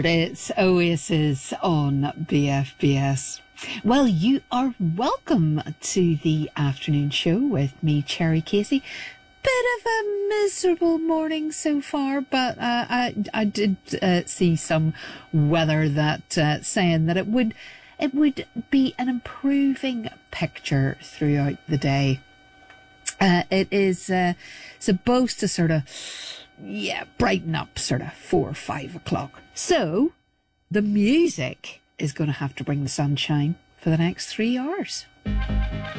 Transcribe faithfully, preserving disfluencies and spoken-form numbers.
It's Oasis on B F B S. Well, you are welcome to the afternoon show with me, Cherry Casey. Bit of a miserable morning so far, but uh, I I did uh, see some weather that uh, saying that it would it would be an improving picture throughout the day. Uh, it is uh, supposed to sort of, yeah, brighten up sort of four or five o'clock. So the music is going to have to bring the sunshine for the next three hours.